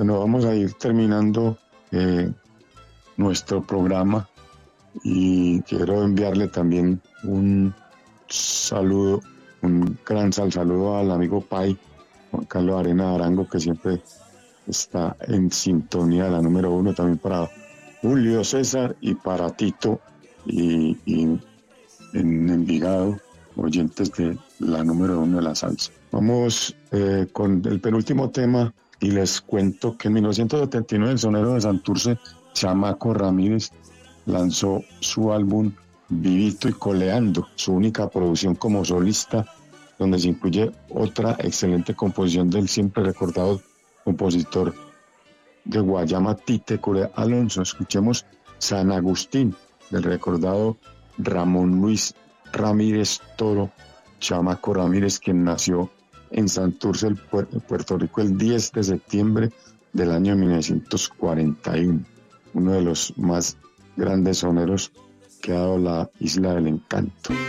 Bueno, vamos a ir terminando nuestro programa y quiero enviarle también un saludo, un gran saludo al amigo Pai, Juan Carlos Arena Arango, que siempre está en sintonía, la número uno, también para Julio César y para Tito y en Envigado, oyentes de la número uno de la salsa. Vamos con el penúltimo tema y les cuento que en 1979 el sonero de Santurce, Chamaco Ramírez, lanzó su álbum Vivito y Coleando, su única producción como solista, donde se incluye otra excelente composición del siempre recordado compositor de Guayama, Tite Corea Alonso. Escuchemos San Agustín, del recordado Ramón Luis Ramírez Toro, Chamaco Ramírez, quien nació en Santurce, Puerto Rico, el 10 de septiembre del año 1941, uno de los más grandes soneros que ha dado la Isla del Encanto.